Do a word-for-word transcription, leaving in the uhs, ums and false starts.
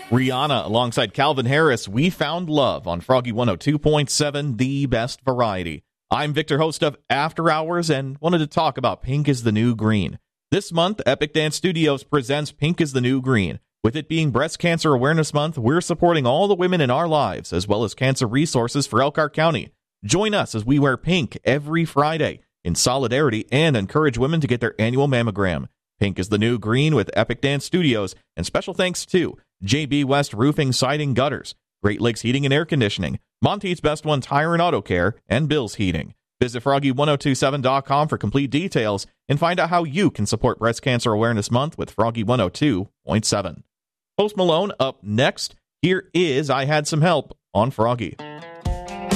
Rihanna alongside Calvin Harris, We Found Love on Froggy one oh two point seven, the best variety. I'm Victor, host of After Hours, and wanted to talk about Pink is the New Green. This month, Epic Dance Studios presents Pink is the New Green. With it being Breast Cancer Awareness Month, we're supporting all the women in our lives, as well as cancer resources for Elkhart County. Join us as we wear pink every Friday in solidarity and encourage women to get their annual mammogram. Pink is the New Green with Epic Dance Studios, and special thanks to J B West Roofing, Siding, Gutters, Great Lakes Heating and Air Conditioning, Monteith's Best One Tire and Auto Care, and Bill's Heating. Visit froggy one oh two seven dot com for complete details and find out how you can support Breast Cancer Awareness Month with Froggy one oh two point seven. Post Malone up next. Here is I Had Some Help on Froggy.